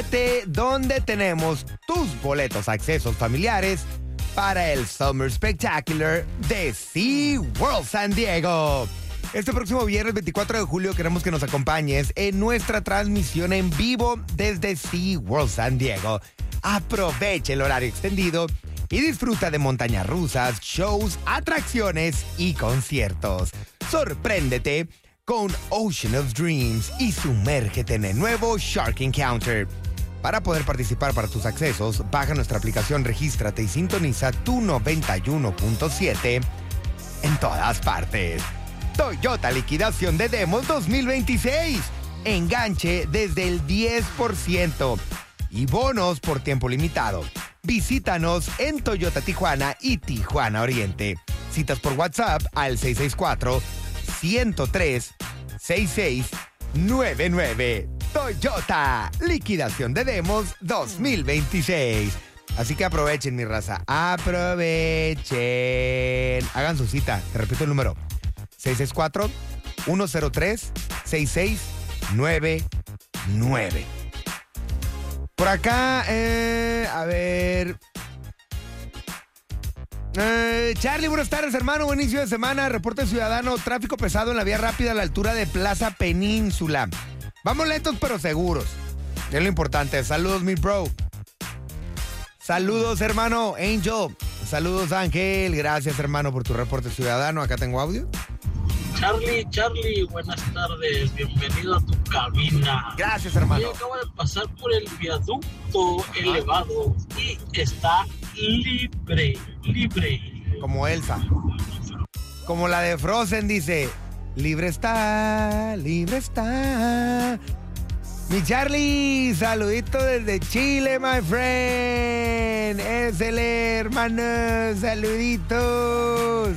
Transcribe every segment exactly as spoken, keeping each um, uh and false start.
Comunícate donde tenemos tus boletos accesos familiares para el Summer Spectacular de SeaWorld San Diego. Este próximo viernes veinticuatro de julio queremos que nos acompañes en nuestra transmisión en vivo desde SeaWorld San Diego. Aprovecha el horario extendido y disfruta de montañas rusas, shows, atracciones y conciertos. Sorpréndete con Ocean of Dreams y sumérgete en el nuevo Shark Encounter. Para poder participar para tus accesos, baja nuestra aplicación, regístrate y sintoniza tu noventa y uno punto siete en todas partes. Toyota Liquidación de Demos dos mil veintiséis. Enganche desde el diez por ciento y bonos por tiempo limitado. Visítanos en Toyota Tijuana y Tijuana Oriente. Citas por WhatsApp al seis seis cuatro, uno cero tres, seis seis nueve nueve. Toyota Liquidación de Demos dos mil veintiséis. Así que aprovechen, mi raza. Aprovechen. Hagan su cita. Te repito el número. seis seis cuatro, uno cero tres, seis seis nueve nueve. Por acá, eh, a ver. Eh, Charlie, buenas tardes, hermano. Buen inicio de semana. Reporte ciudadano. Tráfico pesado en la vía rápida a la altura de Plaza Península. Vamos lentos pero seguros. Es lo importante. Saludos, mi bro. Saludos, hermano. Angel. Saludos, Ángel. Gracias, hermano, por tu reporte ciudadano. Acá tengo audio. Charlie, Charlie, buenas tardes. Bienvenido a tu cabina. Gracias, hermano. Yo acabo de pasar por el viaducto elevado y está libre, libre. Como Elsa. Como la de Frozen, dice. Libre está, libre está. Mi Charlie, saludito desde Chile, my friend. Es el hermano, saluditos.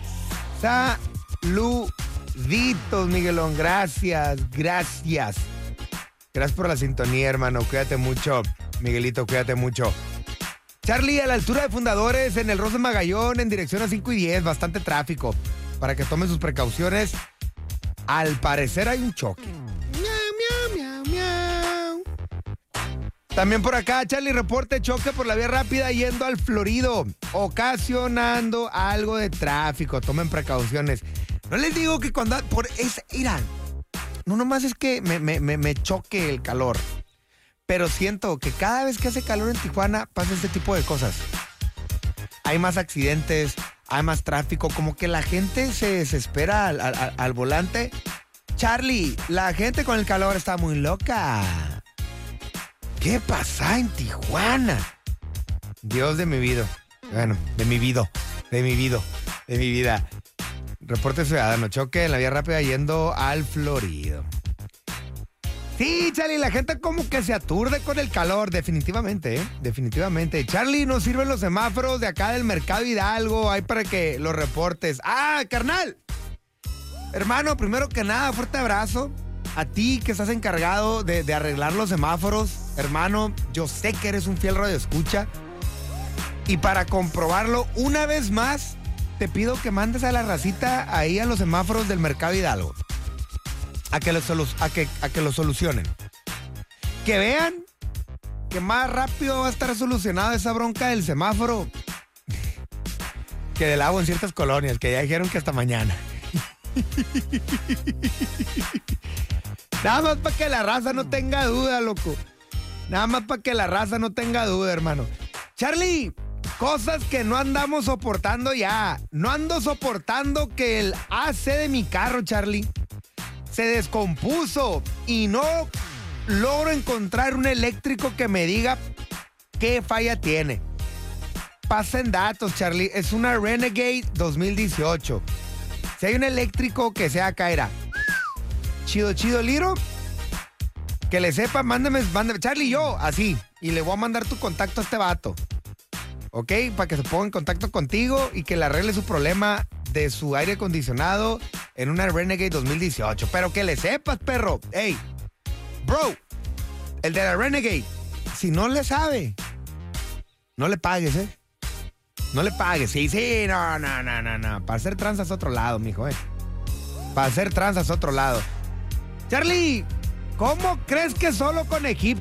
Saluditos, Miguelón. Gracias, gracias. Gracias por la sintonía, hermano. Cuídate mucho, Miguelito, cuídate mucho. Charlie, a la altura de Fundadores, en el Rosa Magallón, en dirección a cinco y diez, bastante tráfico. Para que tome sus precauciones. Al parecer hay un choque. Miau, miau, miau, miau. También por acá, Charlie, reporte choque por la vía rápida yendo al Florido, ocasionando algo de tráfico. Tomen precauciones. No les digo que cuando... por es, Irán, no nomás es que me, me, me, me choque el calor, pero siento que cada vez que hace calor en Tijuana pasa este tipo de cosas. Hay más accidentes, hay más tráfico, como que la gente se desespera al, al, al volante. Charlie, la gente con el calor está muy loca. ¿Qué pasa en Tijuana? Dios de mi vida. Bueno, de mi vida, de mi vida, de mi vida. Reporte ciudadano, choque en la vía rápida yendo al Florido. Sí, Charlie, la gente como que se aturde con el calor, definitivamente, ¿eh? Definitivamente. Charlie, nos sirven los semáforos de acá del Mercado Hidalgo, hay para que los reportes. ¡Ah, carnal! Hermano, primero que nada, fuerte abrazo. A ti que estás encargado de, de arreglar los semáforos, hermano, yo sé que eres un fiel radioescucha. Y para comprobarlo una vez más, te pido que mandes a la racita ahí a los semáforos del Mercado Hidalgo. A que, lo solu- a, que, a que lo solucionen. Que vean que más rápido va a estar solucionada esa bronca del semáforo que del agua en ciertas colonias, que ya dijeron que hasta mañana. Nada más para que la raza no tenga duda, loco. Nada más para que la raza no tenga duda, hermano. Charlie, cosas que no andamos soportando ya. No ando soportando que el A C de mi carro, Charlie, se descompuso y no logro encontrar un eléctrico que me diga qué falla tiene. Pasen datos, Charlie. Es una Renegade dos mil dieciocho. Si hay un eléctrico que sea acá, era chido, chido, Liro, que le sepa, mándame, mándame, Charlie, yo, así, y le voy a mandar tu contacto a este vato, ¿ok? Para que se ponga en contacto contigo y que le arregle su problema de su aire acondicionado en una Renegade dos mil dieciocho. Pero que le sepas, perro. Hey, bro, el de la Renegade, si no le sabe, no le pagues, ¿eh? No le pagues. Sí, sí, no, no, no, no, no. Para hacer tranzas a otro lado, mijo, ¿eh? Para hacer tranzas a otro lado. Charlie, ¿cómo crees que solo con Egipto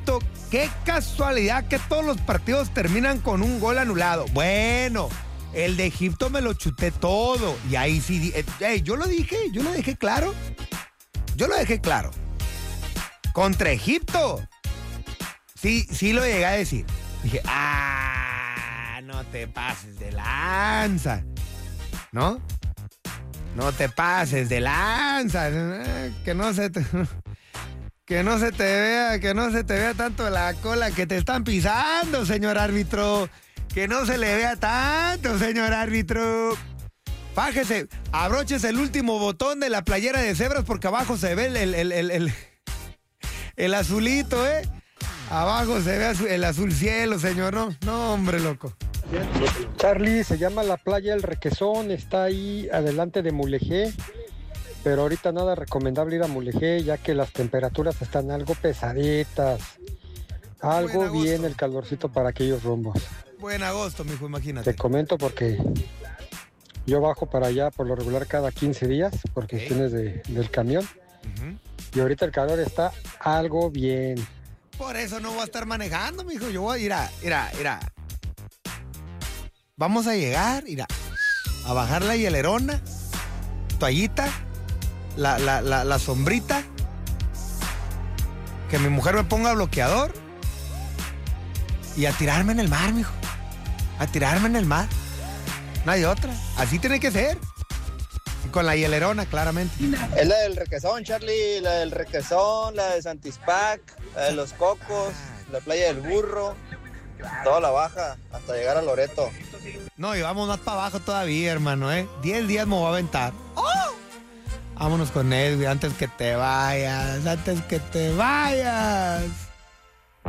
qué casualidad que todos los partidos terminan con un gol anulado. Bueno, el de Egipto me lo chuté todo. Y ahí sí, eh, hey, yo lo dije, yo lo dejé claro. Yo lo dejé claro. Contra Egipto. Sí, sí lo llegué a decir. Dije, ah, no te pases de lanza. ¿No? No te pases de lanza. Que no se te... Que no se te vea, que no se te vea tanto la cola que te están pisando, señor árbitro. Que no se le vea tanto, señor árbitro. Fájese, abróchese el último botón de la playera de cebras porque abajo se ve el, el, el, el, el, el azulito, ¿eh? Abajo se ve azul, el azul cielo, señor. No, no, hombre, loco. Charlie, se llama la playa El Requesón, está ahí adelante de Mulegé. Pero ahorita nada recomendable ir a Mulegé, ya que las temperaturas están algo pesaditas. Algo bien el calorcito para aquellos rumbos. Buen agosto, mijo, imagínate. Te comento porque yo bajo para allá por lo regular cada quince días, por Okay. cuestiones de, del camión. Uh-huh. Y ahorita el calor está algo bien. Por eso no voy a estar manejando, mijo. Yo voy a ir a, ir a, ir a. Vamos a llegar, ir a, a bajar la hielerona, toallita. La, la, la, la sombrita, que mi mujer me ponga bloqueador y a tirarme en el mar, mijo. A tirarme en el mar. No hay otra. Así tiene que ser. Y con la hielerona, claramente. Es la del Requesón, Charlie, la del Requesón, la de Santispac, la de Los Cocos, la playa del Burro, toda la baja, hasta llegar a Loreto. No, y vamos más para abajo todavía, hermano, ¿eh? Diez días me voy a aventar. ¡Oh! Vámonos con Edwin antes que te vayas, antes que te vayas.